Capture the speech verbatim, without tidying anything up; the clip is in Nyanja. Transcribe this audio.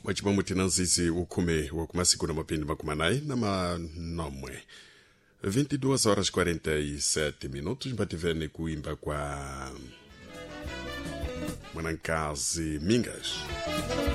mwachipomwe tinanzizi ukhume wakumasiku na mapindi makumanayi na manomwe vinte e duas horas e quarenta e sete minutos. Mbativene kuimba kwa Mwanankazi Mingas.